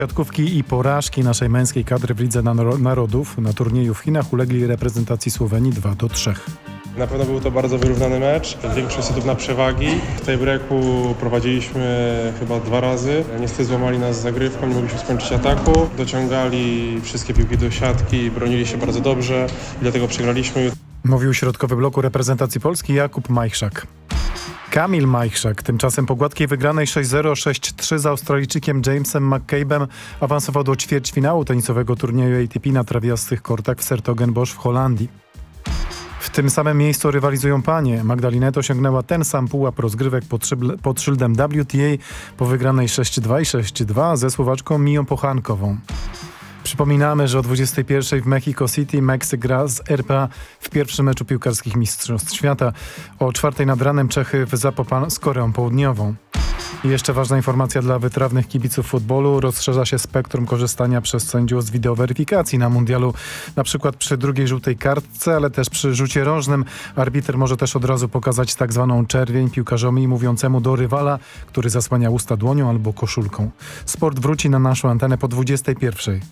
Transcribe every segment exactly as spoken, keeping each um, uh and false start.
Siatkówki i porażki naszej męskiej kadry w Lidze Narodów na turnieju w Chinach ulegli reprezentacji Słowenii dwa do trzech. Na pewno był to bardzo wyrównany mecz, większość setów na przewagi. W tej breaku prowadziliśmy chyba dwa razy. Niestety złamali nas zagrywką, nie mogliśmy skończyć ataku. Dociągali wszystkie piłki do siatki, bronili się bardzo dobrze i dlatego przegraliśmy. Mówił środkowy bloku reprezentacji Polski Jakub Majchrzak. Kamil Majchrzak tymczasem po gładkiej wygranej sześć zero sześć trzy z Australijczykiem Jamesem McCabe'em awansował do ćwierćfinału tenisowego turnieju A T P na trawiastych kortach w 's-Hertogenbosch w Holandii. W tym samym miejscu rywalizują panie. Magdalinet osiągnęła ten sam pułap rozgrywek pod, szyb- pod szyldem W T A po wygranej sześć dwa i sześć dwa ze Słowaczką Miją Pochankową. Przypominamy, że o dwudziestej pierwszej w Mexico City Meksyk gra z R P A w pierwszym meczu piłkarskich Mistrzostw Świata. O czwartej nad ranem Czechy w Zapopan z Koreą Południową. I jeszcze ważna informacja dla wytrawnych kibiców futbolu. Rozszerza się spektrum korzystania przez sędziów z wideoweryfikacji na mundialu. Na przykład przy drugiej żółtej kartce, ale też przy rzucie rożnym. Arbiter może też od razu pokazać tak zwaną czerwień piłkarzowi mówiącemu do rywala, który zasłania usta dłonią albo koszulką. Sport wróci na naszą antenę po dwudziestej pierwszej.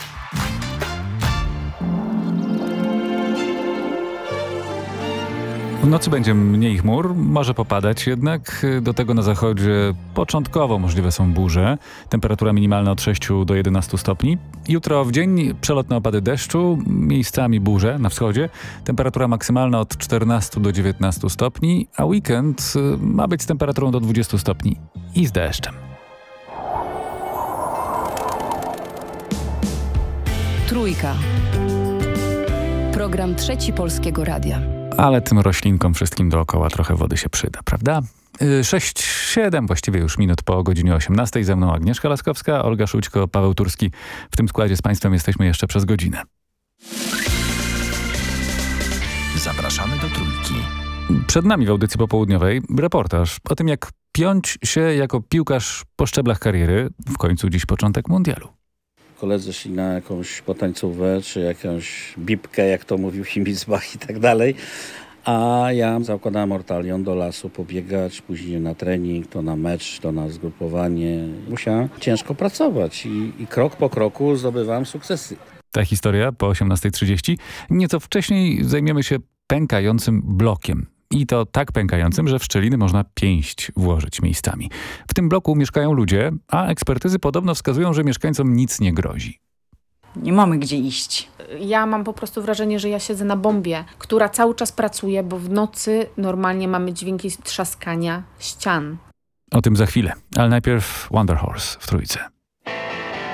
W nocy będzie mniej chmur, może popadać jednak. Do tego na zachodzie początkowo możliwe są burze. Temperatura minimalna od sześciu do jedenastu stopni. Jutro w dzień przelotne opady deszczu, miejscami burze na wschodzie. Temperatura maksymalna od czternastu do dziewiętnastu stopni, a weekend ma być z temperaturą do dwudziestu stopni i z deszczem. Trójka. Program Trzeci Polskiego Radia. Ale tym roślinkom wszystkim dookoła trochę wody się przyda, prawda? sześć siedem właściwie już minut po godzinie osiemnastej. Ze mną Agnieszka Laskowska, Olga Szućko, Paweł Turski. W tym składzie z Państwem jesteśmy jeszcze przez godzinę. Zapraszamy do Trójki. Przed nami w audycji popołudniowej reportaż o tym, jak piąć się jako piłkarz po szczeblach kariery. W końcu dziś początek mundialu. Koledzy szli na jakąś potańcówkę, czy jakąś bibkę, jak to mówił Himmelsbach i tak dalej. A ja zakładałem ortalion do lasu pobiegać, później na trening, to na mecz, to na zgrupowanie. Musiałem ciężko pracować i, i krok po kroku zdobywałem sukcesy. Ta historia po osiemnastej trzydzieści. Nieco wcześniej zajmiemy się pękającym blokiem. I to tak pękającym, że w szczeliny można pięść włożyć miejscami. W tym bloku mieszkają ludzie, a ekspertyzy podobno wskazują, że mieszkańcom nic nie grozi. Nie mamy gdzie iść. Ja mam po prostu wrażenie, że ja siedzę na bombie, która cały czas pracuje, bo w nocy normalnie mamy dźwięki trzaskania ścian. O tym za chwilę, ale najpierw Wonder Horse w Trójce.